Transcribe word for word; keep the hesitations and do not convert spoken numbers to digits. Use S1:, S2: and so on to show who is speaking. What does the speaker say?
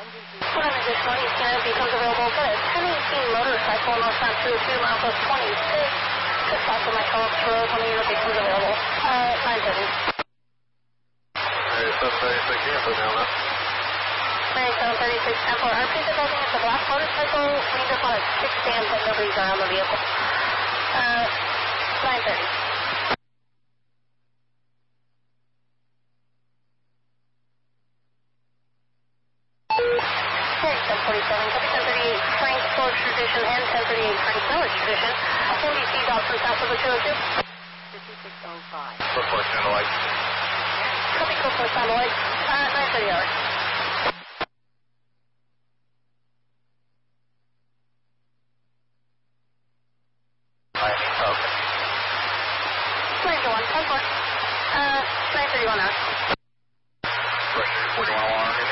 S1: One additional East Canada becomes available for a ten eighteen motorcycle northbound two oh two, miles plus twenty-six. Just south of my College Road when the unit becomes available. Uh, nine thirty.
S2: Alright, seven thirty-six, cancel down that.
S1: seven thirty-six, ten four. Our pizza building is a black motorcycle. We just want to six stand, but nobody's around the vehicle. Uh, nine thirty. ten forty-seven, copy ten thirty-eight, Frank Storage Tradition and ten thirty-eight, Frank Village Tradition. N B C Dawson, south of the two oh two.
S3: fifty-six oh five.
S2: Cookport Channel Light.
S1: Copy Cookport Channel Light. Uh, nine thirty hours.
S2: Miami Falcon.
S1: nine to one, ten four. Uh, nine thirty-one hours.
S2: Pressure forty-one alarm.